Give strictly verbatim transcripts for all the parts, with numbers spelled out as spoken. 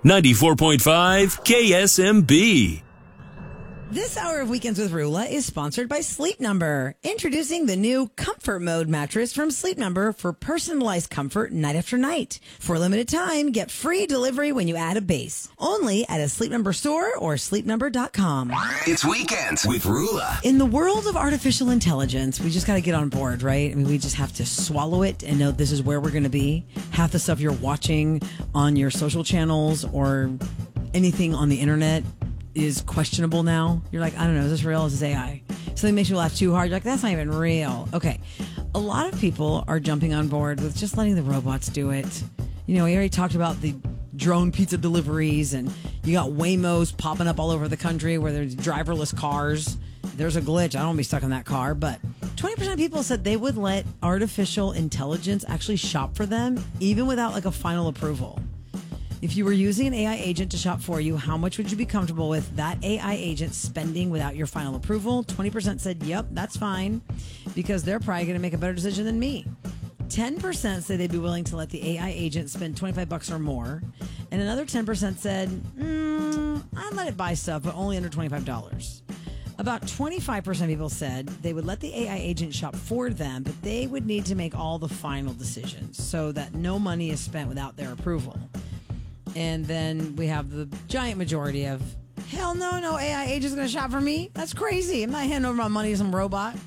ninety-four point five K S M B. This hour of Weekends with Rula is sponsored by Sleep Number. Introducing the new Comfort Mode mattress from Sleep Number for personalized comfort night after night. For a limited time, get free delivery when you add a base. Only at a Sleep Number store or sleep number dot com. It's Weekends with Rula. In the world of artificial intelligence, we just got to get on board, right? I mean, we just have to swallow it and know this is where we're going to be. Half the stuff you're watching on your social channels or anything on the internet is questionable now. You're like, I don't know, is this real? Is this A I? Something makes you laugh too hard. You're like, that's not even real. Okay. A lot of people are jumping on board with just letting the robots do it. You know, we already talked about the drone pizza deliveries, and you got Waymos popping up all over the country where there's driverless cars. There's a glitch. I don't want to be stuck in that car. But twenty percent of people said they would let artificial intelligence actually shop for them, even without like a final approval. If you were using an A I agent to shop for you, how much would you be comfortable with that A I agent spending without your final approval? twenty percent said, yep, that's fine, because they're probably going to make a better decision than me. ten percent said they'd be willing to let the A I agent spend twenty-five bucks or more. And another ten percent said, mm, I'd let it buy stuff, but only under twenty-five dollars. About twenty-five percent of people said they would let the A I agent shop for them, but they would need to make all the final decisions so that no money is spent without their approval. And then we have the giant majority of, hell no, no A I agent's going to shop for me. That's crazy. I'm not handing over my money to some robot.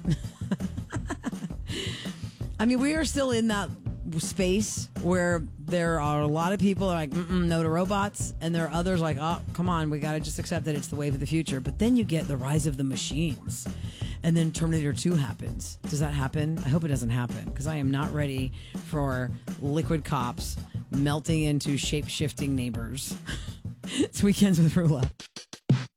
I mean, we are still in that space where there are a lot of people like, mm-mm, no to robots. And there are others like, oh, come on, we got to just accept that it's the wave of the future. But then you get the rise of the machines. And then Terminator two happens. Does that happen? I hope it doesn't happen, because I am not ready for liquid cops melting into shape-shifting neighbors. It's Weekends with Rula.